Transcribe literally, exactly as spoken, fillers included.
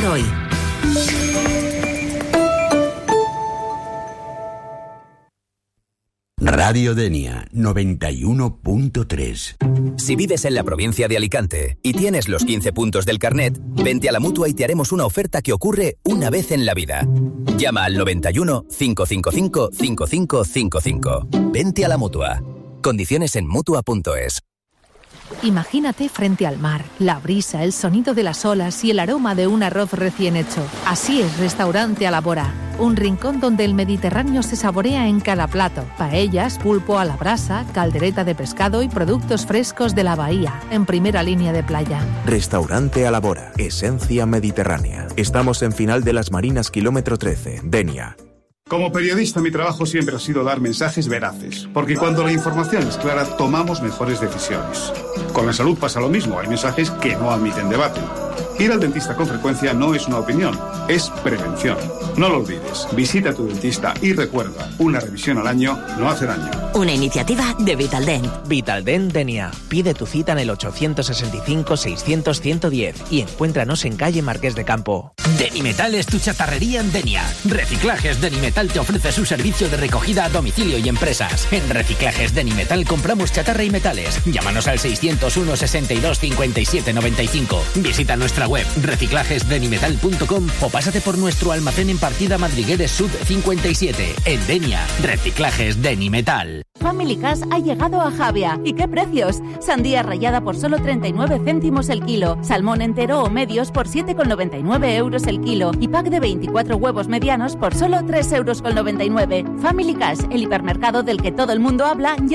hoy. Radio Denia noventa y uno punto tres. Si vives en la provincia de Alicante y tienes los quince puntos del carnet, vente a la Mutua y te haremos una oferta que ocurre una vez en la vida. Llama al noventa y uno, cinco cinco cinco, cinco cinco cinco cinco. Vente a la Mutua. Condiciones en Mutua punto es. Imagínate frente al mar, la brisa, el sonido de las olas y el aroma de un arroz recién hecho. Así es Restaurante Alabora, un rincón donde el Mediterráneo se saborea en cada plato. Paellas, pulpo a la brasa, caldereta de pescado y productos frescos de la bahía, en primera línea de playa. Restaurante Alabora, esencia mediterránea. Estamos en Final de las Marinas, kilómetro trece, Denia. Como periodista, mi trabajo siempre ha sido dar mensajes veraces, porque cuando la información es clara, tomamos mejores decisiones. Con la salud pasa lo mismo, hay mensajes que no admiten debate. Ir al dentista con frecuencia no es una opinión, es prevención. No lo olvides, visita a tu dentista y recuerda, una revisión al año no hace daño. Una iniciativa de Vitaldent. Vitaldent Denia. Pide tu cita en el ochocientos sesenta y cinco, seiscientos, ciento diez y encuéntranos en calle Marqués de Campo. Denimetal es tu chatarrería en Denia. Reciclajes Denimetal te ofrece su servicio de recogida a domicilio y empresas. En Reciclajes Denimetal compramos chatarra y metales. Llámanos al seiscientos uno, sesenta y dos, cincuenta y siete, noventa y cinco. Visita nuestra web reciclajes denimetal punto com o pásate por nuestro almacén en Partida Madrigueres Sud cincuenta y siete. En Denia, Reciclajes Denimetal. Family Cash ha llegado a Javia. ¿Y qué precios? Sandía rallada por solo treinta y nueve céntimos el kilo. Salmón entero o medios por siete con noventa y nueve euros el kilo. Y pack de veinticuatro huevos medianos por solo tres euros con noventa y nueve. Family Cash, el hipermercado del que todo el mundo habla.